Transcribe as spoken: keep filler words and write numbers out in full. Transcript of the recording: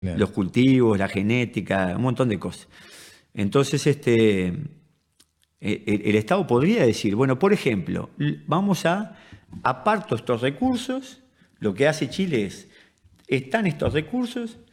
Bien. los cultivos, la genética, un montón de cosas. Entonces, este, el, el Estado podría decir, bueno, por ejemplo, vamos a, aparto estos recursos, lo que hace Chile es, están estos recursos,